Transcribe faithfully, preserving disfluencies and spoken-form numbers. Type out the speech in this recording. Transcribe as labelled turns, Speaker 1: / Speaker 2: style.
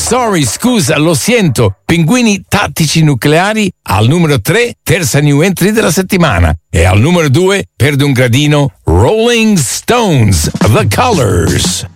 Speaker 1: Sorry, scusa, lo siento. Pinguini tattici nucleari al numero tre, terza new entry della settimana. E al numero due, perde un gradino, Rolling Stones, The Colors.